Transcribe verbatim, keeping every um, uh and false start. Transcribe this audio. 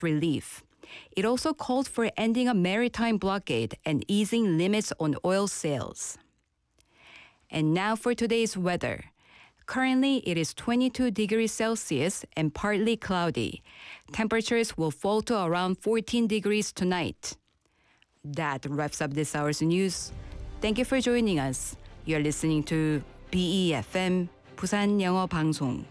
relief. It also called for ending a maritime blockade and easing limits on oil sales. And now for today's weather. Currently, it is twenty-two degrees Celsius and partly cloudy. Temperatures will fall to around fourteen degrees tonight. That wraps up this hour's news. Thank you for joining us. You're listening to B E F M, 부산 영어 방송.